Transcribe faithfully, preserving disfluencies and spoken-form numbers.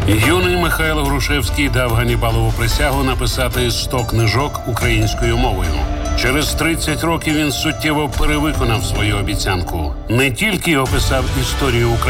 Юний Михайло Грушевський дав Ганнібалову присягу написати сто книжок українською мовою. Через тридцять років він суттєво перевиконав свою обіцянку. Не тільки описав історію України,